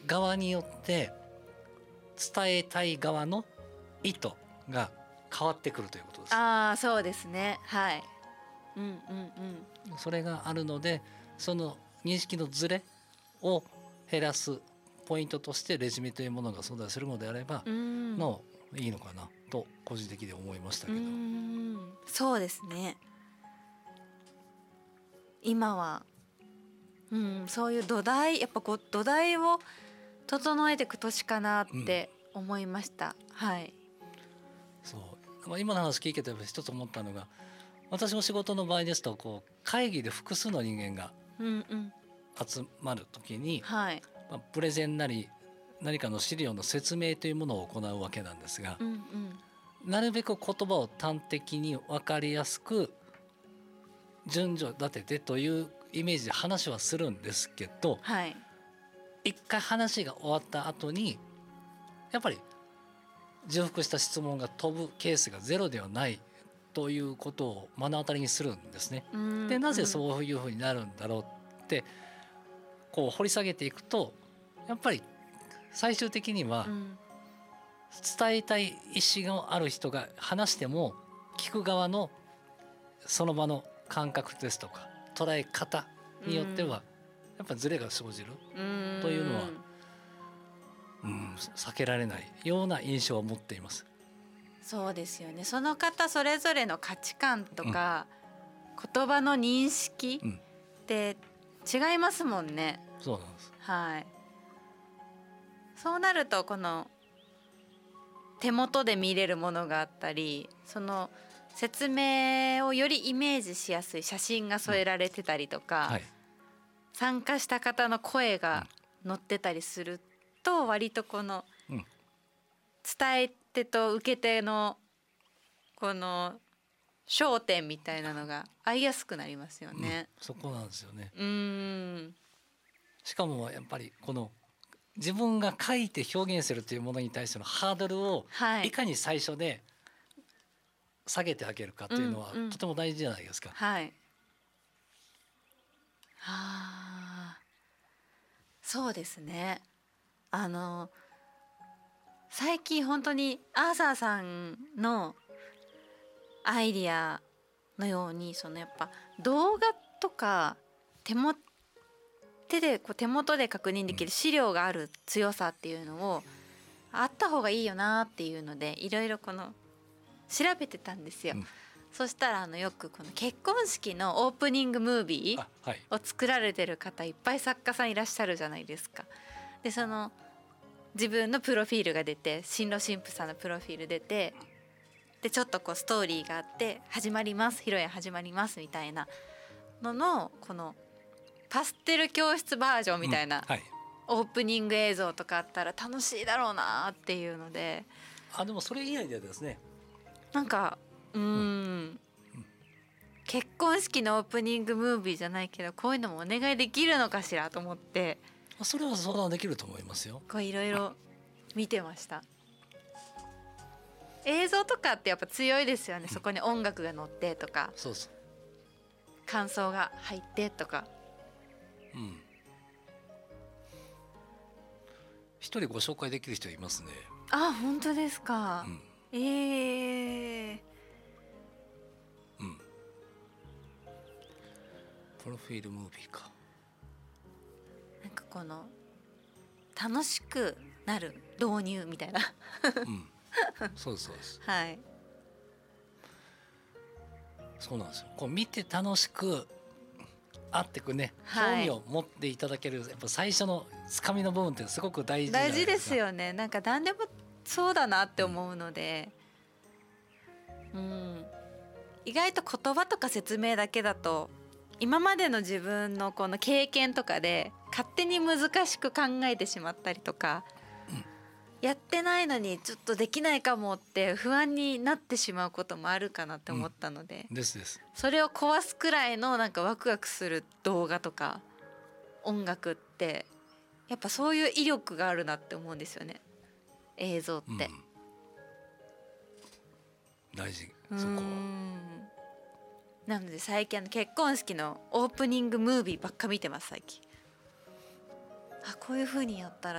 側によって伝えたい側の意図が変わってくるということです。 ああ、そうですね。はい。 それがあるので、その認識のズレを減らすポイントとしてレジュメというものが存在するのであれば、のいいのかなと個人的に思いましたけど。 そうですね。今は、そういう土台、やっぱこう土台を整えていく年かなって思いました。はい。 そう、今の話聞いてて一つ思ったのが、私の仕事の場合ですとこう会議で複数の人間が集まるときに、プレゼンなり何かの資料の説明というものを行うわけなんですが、なるべく言葉を端的に分かりやすく順序立ててというイメージで話はするんですけど、一回話が終わった後にやっぱり重複した質問が飛ぶケースがゼロではないということを目の当たりにするんですね。で、なぜそういうふうになるんだろうってこう掘り下げていくと、やっぱり最終的には伝えたい意思がある人が話しても聞く側のその場の感覚ですとか捉え方によってはやっぱズレが生じるというのは避けられないような印象を持っています。 そうですよね。その方それぞれの価値観とか、言葉の認識って違いますもんね。 そうなんです。 はい。そうなるとこの手元で見れるものがあったり、その説明をよりイメージしやすい写真が添えられてたりとか、参加した方の声が載ってたりすると、割とこの伝え手と受け手のこの焦点みたいなのが合いやすくなりますよね。 そこなんですよね。しかもやっぱりこの自分が書いて表現するというものに対してのハードルをいかに最初で下げてあげるかというのはとても大事じゃないですか。 そうですね。最近本当にアーサーさんのアイディアのように、そのやっぱ動画とか手元で確認できる資料がある強さっていうのをあった方がいいよなっていうので、いろいろこの調べてたんですよ。そしたらよくこの結婚式のオープニングムービーを作られてる方いっぱい作家さんいらっしゃるじゃないですか。でその自分のプロフィールが出て、新郎新婦さんのプロフィール出て、でちょっとこうストーリーがあって始まります、披露宴始まりますみたいなののこのパステル教室バージョンみたいなオープニング映像とかあったら楽しいだろうなっていうので、 でもそれいいアイデアですね。 なんか結婚式のオープニングムービーじゃないけど、こういうのもお願いできるのかしらと思って、 それは相談できると思いますよ。 こういろいろ見てました。映像とかってやっぱ強いですよね。そこに音楽が乗ってとか、感想が入ってとか。 一人ご紹介できる人いますね。 本当ですか。 プロフィールムービーか。 なんかこの楽しくなる導入みたいなそうですそうです。そうなんですよ。こう見て楽しくあってくね、興味を持っていただけるやっぱ最初のつかみの部分ってすごく大事ですよね。なんか何でもそうだなって思うので、意外と言葉とか説明だけだと今までの自分のこの経験とかで勝手に難しく考えてしまったりとか、やってないのにちょっとできないかもって不安になってしまうこともあるかなって思ったので、それを壊すくらいのなんかワクワクする動画とか音楽ってやっぱそういう威力があるなって思うんですよね、映像って。 大事、そこは。 なので最近結婚式のオープニングムービーばっか見てます最近。こういう風にやったら